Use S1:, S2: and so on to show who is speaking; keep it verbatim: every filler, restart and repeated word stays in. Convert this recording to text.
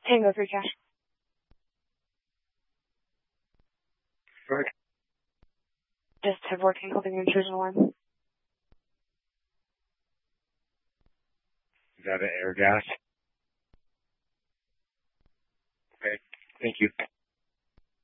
S1: Tango three cash.
S2: Right.
S1: Just have working holding intrusion alarm.
S2: Is that an air gas? Okay. Thank you.